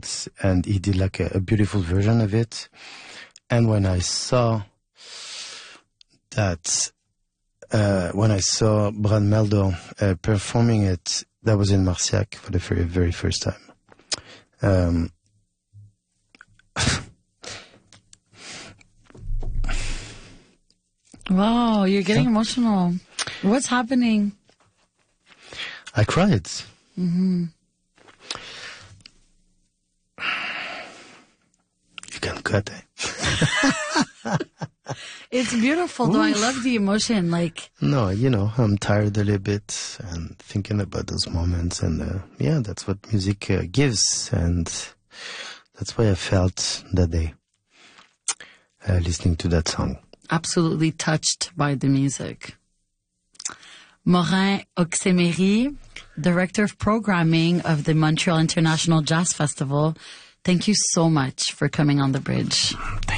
and he did like a beautiful version of it. And when I saw that, when I saw Brad Mehldau performing it, that was in Marciac for the very, very first time. Wow, you're getting emotional. What's happening? I cried. Mm-hmm. You can cut it. It's beautiful, though. I love the emotion. Like, no, I'm tired a little bit and thinking about those moments, and that's what music gives, and that's why I felt that day listening to that song. Absolutely touched by the music. Morin Oxemery, Director of Programming of the Montreal International Jazz Festival, thank you so much for coming on The Bridge.